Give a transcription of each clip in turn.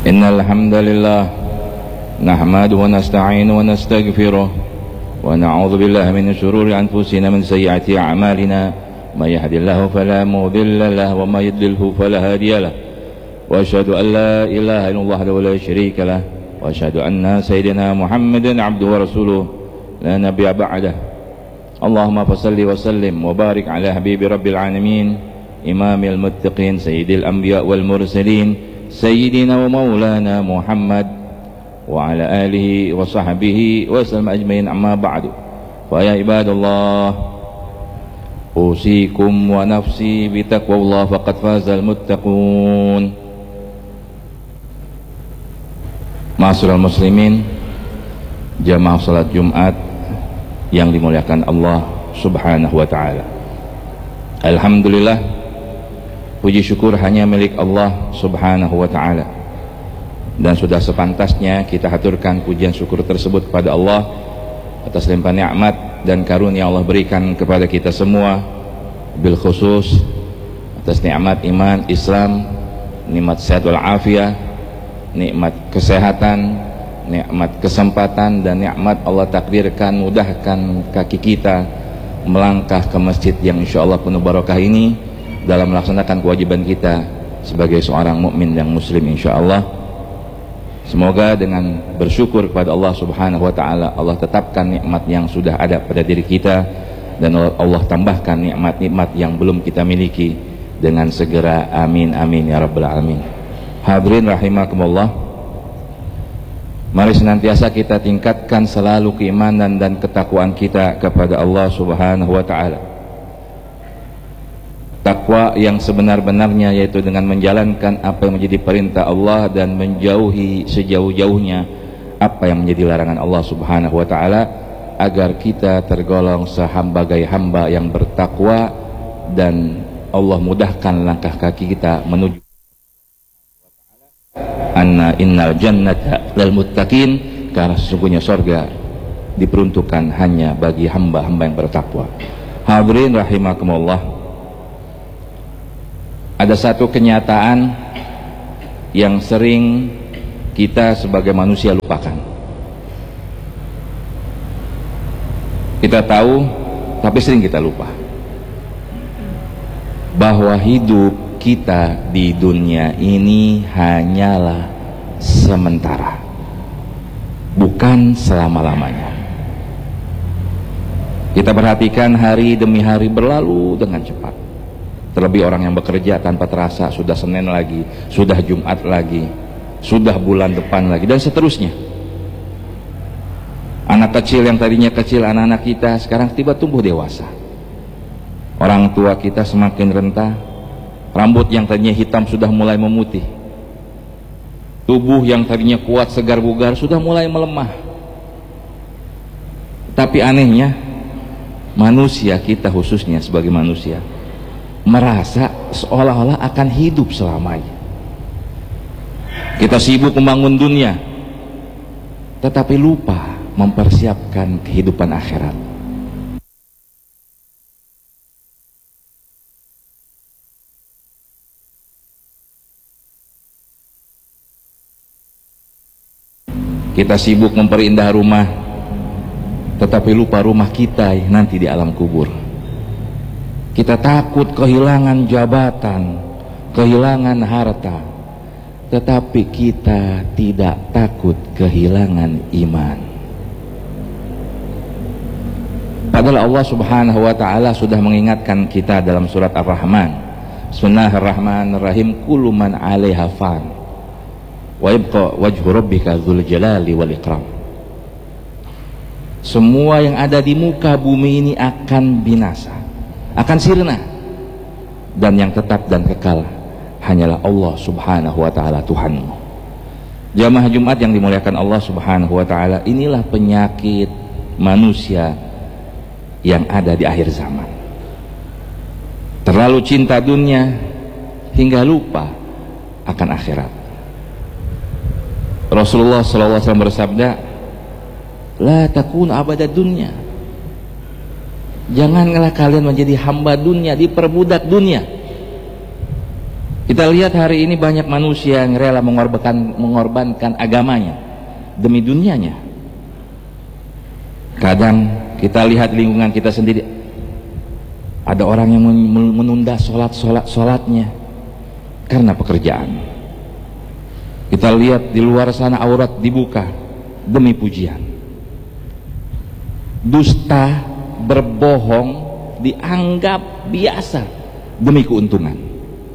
إن الحمد لله نحمده ونستعينه ونستغفره ونعوذ بالله من شرور أنفسنا من سيئات أعمالنا من يهد الله فلا مضل له وما يضلله فلا هادي له وأشهد أن لا إله إلا الله وحده لا شريك له وأشهد أن سيدنا محمدا عبده ورسوله لا نبي بعده اللهم فصل وسلم وبارك على حبيب رب العالمين إمام المتقين سيد الأنبياء والمرسلين سيدنا ومولانا محمد وعلى آله وصحبه وسلم أجمعين أما بعد فيا عباد الله أوصيكم ونفسي بتقوى الله فقد فاز المتقون. Ma'asyiral muslimin, jamaah salat Jumat yang dimuliakan Allah Subhanahu wa taala. Alhamdulillah, puji syukur hanya milik Allah Subhanahu wa taala. Dan sudah sepantasnya kita haturkan pujian syukur tersebut kepada Allah atas limpahan nikmat dan karunia Allah berikan kepada kita semua, bil khusus atas nikmat iman, Islam, nikmat sehat wal afiah, nikmat kesehatan, nikmat kesempatan, dan nikmat Allah takdirkan mudahkan kaki kita melangkah ke masjid yang insyaallah penuh barokah ini dalam melaksanakan kewajiban kita sebagai seorang mukmin yang muslim insyaallah. Semoga dengan bersyukur kepada Allah Subhanahu wa taala, Allah tetapkan nikmat yang sudah ada pada diri kita dan Allah tambahkan nikmat-nikmat yang belum kita miliki dengan segera, amin amin ya rabbal alamin. Hadirin rahimakumullah, mari senantiasa kita tingkatkan selalu keimanan dan ketakwaan kita kepada Allah Subhanahu wa taala. Takwa yang sebenar-benarnya yaitu dengan menjalankan apa yang menjadi perintah Allah dan menjauhi sejauh-jauhnya apa yang menjadi larangan Allah Subhanahu wa taala, agar kita tergolong sehambagai hamba yang bertakwa dan Allah mudahkan langkah kaki kita menuju anna innal jannata lil muttaqin, karena sesungguhnya surga diperuntukkan hanya bagi hamba-hamba yang bertakwa. Hadirin rahimakumullah, ada satu kenyataan yang sering kita sebagai manusia lupakan. Kita tahu, tapi sering kita lupa bahwa hidup kita di dunia ini hanyalah sementara, bukan selama-lamanya. Kita perhatikan hari demi hari berlalu dengan cepat. Terlebih orang yang bekerja tanpa terasa sudah Senin lagi, sudah Jumat lagi, sudah bulan depan lagi, dan seterusnya. Anak kecil yang tadinya kecil, anak-anak kita sekarang tiba tumbuh dewasa. Orang tua kita semakin renta, rambut yang tadinya hitam sudah mulai memutih, tubuh yang tadinya kuat segar bugar sudah mulai melemah. Tapi anehnya, manusia kita khususnya sebagai manusia merasa seolah-olah akan hidup selamanya. Kita sibuk membangun dunia, tetapi lupa mempersiapkan kehidupan akhirat. Kita sibuk memperindah rumah, tetapi lupa rumah kita nanti di alam kubur. Kita takut kehilangan jabatan, kehilangan harta, tetapi kita tidak takut kehilangan iman. Padahal Allah Subhanahu wa taala sudah mengingatkan kita dalam surat Ar-Rahman. Bismillahirrahmanirrahim. Kullu man 'alaiha fan wa yabqa wajhu rabbika dzul jalali wal ikram. Semua yang ada di muka bumi ini akan binasa, akan sirna, dan yang tetap dan kekal hanyalah Allah Subhanahu wa taala Tuhanmu. Jamaah Jumat yang dimuliakan Allah Subhanahu wa taala, inilah penyakit manusia yang ada di akhir zaman. Terlalu cinta dunia hingga lupa akan akhirat. Rasulullah SAW bersabda, la takun abada dunya, janganlah kalian menjadi hamba dunia, diperbudak dunia. Kita lihat hari ini banyak manusia yang rela mengorbankan agamanya demi dunianya. Kadang kita lihat lingkungan kita sendiri, ada orang yang menunda sholatnya karena pekerjaan. Kita lihat di luar sana aurat dibuka demi pujian. Dusta, berbohong dianggap biasa demi keuntungan.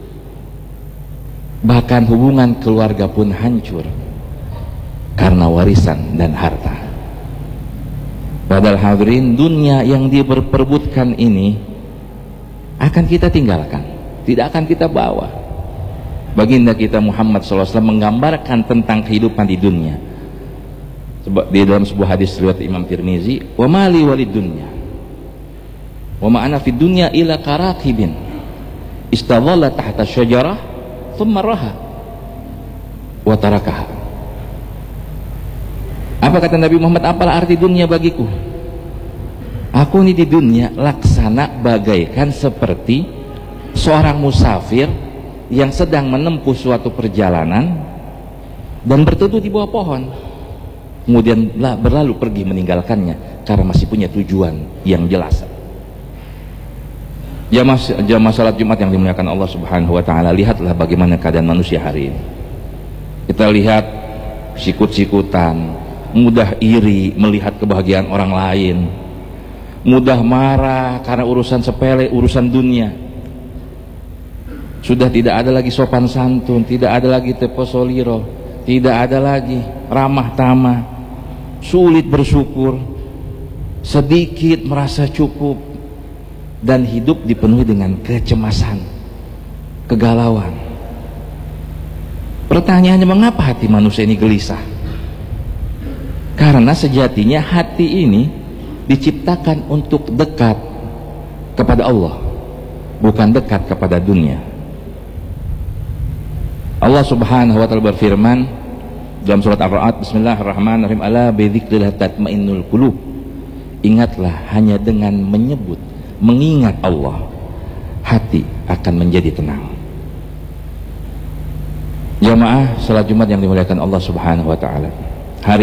Bahkan hubungan keluarga pun hancur karena warisan dan harta. Padahal hadirin, dunia yang diperbutkan ini akan kita tinggalkan, tidak akan kita bawa. Baginda kita Muhammad SAW menggambarkan tentang kehidupan di dunia. Sebab di dalam sebuah hadis riwayat Imam Tirmizi, wa mali walid dunya wa ma ana fid dunya illa karakibin istadhalla tahta syajarah thumma raha wa tarakaha. Apa kata Nabi Muhammad, apalah arti dunia bagiku? Aku ini di dunia laksana bagaikan seperti seorang musafir yang sedang menempuh suatu perjalanan dan berteduh di bawah pohon, kemudian berlalu pergi meninggalkannya karena masih punya tujuan yang jelas. Jamaah salat Jumat yang dimuliakan Allah Subhanahu wa taala, lihatlah bagaimana keadaan manusia hari ini. Kita lihat sikut-sikutan, mudah iri melihat kebahagiaan orang lain, mudah marah karena urusan sepele, urusan dunia. Sudah tidak ada lagi sopan santun, tidak ada lagi teposoliro, tidak ada lagi ramah tamah, sulit bersyukur, sedikit merasa cukup, dan hidup dipenuhi dengan kecemasan, kegalauan. Pertanyaannya, mengapa hati manusia ini gelisah? Karena sejatinya hati ini diciptakan untuk dekat kepada Allah, bukan dekat kepada dunia. Allah Subhanahu wa taala berfirman dalam surat Ar-Ra'd, Bismillahirrahmanirrahim, ala bidzikrillah tatmainnul qulub. Ingatlah, hanya dengan mengingat Allah, hati akan menjadi tenang. Jamaah salat Jumat yang dimuliakan Allah Subhanahu wa taala,